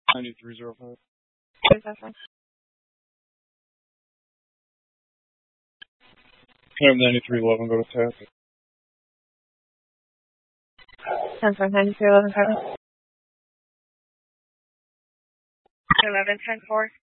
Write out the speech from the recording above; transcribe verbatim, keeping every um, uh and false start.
ninety-three zero five. Where's that from? Cam ninety-three eleven, go to tap. ten four, ninety-three eleven, eleven ten four.